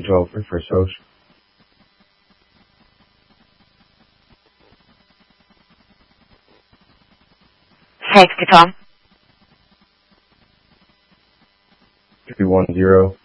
12 for first host. Thanks to Tom. 310.